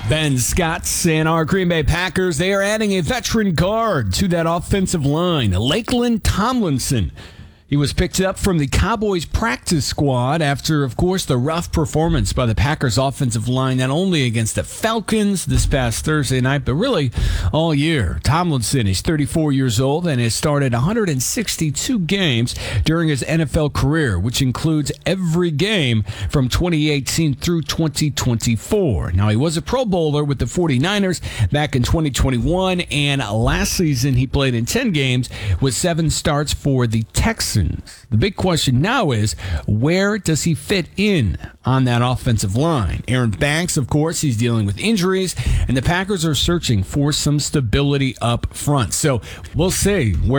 Ben Scott and our Green Bay Packers, they are adding a veteran guard to that offensive line, Lakeland Tomlinson. He was picked up from the Cowboys practice squad after, of course, the rough performance by the Packers offensive line, not only against the Falcons this past Thursday night, but really all year. Tomlinson is 34 years old and has started 162 games during his NFL career, which includes every game from 2018 through 2024. Now, he was a Pro Bowler with the 49ers back in 2021, and last season he played in 10 games with 7 starts for the Texans. The big question now is, where does he fit in on that offensive line? Aaron Banks, of course, he's dealing with injuries, and the Packers are searching for some stability up front. So we'll see where